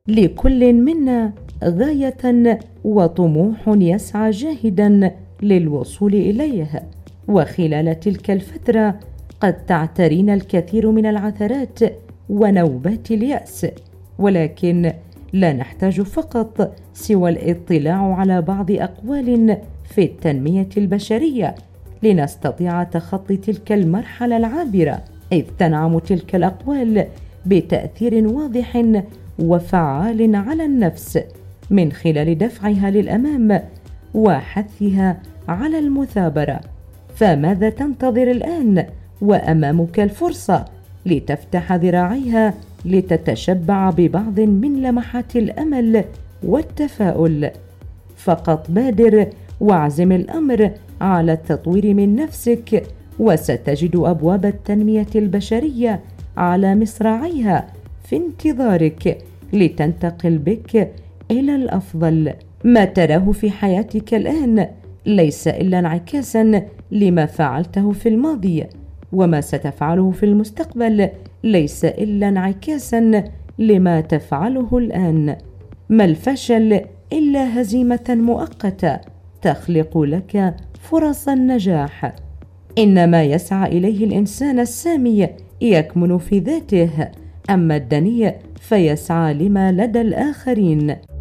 لكل منا غاية وطموح يسعى جاهدا للوصول إليه، وخلال تلك الفترة قد تعترينا الكثير من العثرات ونوبات اليأس، ولكن لا نحتاج فقط سوى الاطلاع على بعض أقوال في التنمية البشرية لنستطيع تخطي تلك المرحلة العابرة، إذ تنعم تلك الأقوال بتأثير واضح وفعال على النفس من خلال دفعها للأمام وحثها على المثابرة. فماذا تنتظر الآن وأمامك الفرصة لتفتح ذراعيها لتتشبع ببعض من لمحات الأمل والتفاؤل؟ فقط بادر واعزم الأمر على التطوير من نفسك، وستجد أبواب التنمية البشرية على مصراعيها في انتظارك لتنتقل بك إلى الأفضل. ما تراه في حياتك الآن ليس إلا انعكاسا لما فعلته في الماضي، وما ستفعله في المستقبل ليس إلا انعكاسا لما تفعله الآن. ما الفشل إلا هزيمة مؤقتة تخلق لك فرص النجاح. إن ما يسعى إليه الإنسان السامي يكمن في ذاته، أما الدنيء فيسعى لما لدى الآخرين.